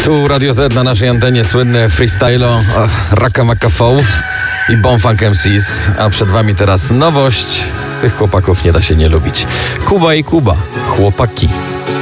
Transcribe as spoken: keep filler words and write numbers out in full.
Tu Radio Z na naszej antenie słynne freestylo Raka Makafou i Bomfunk M Cs, a przed wami teraz nowość. Tych chłopaków nie da się nie lubić. Kuba i Kuba, chłopaki.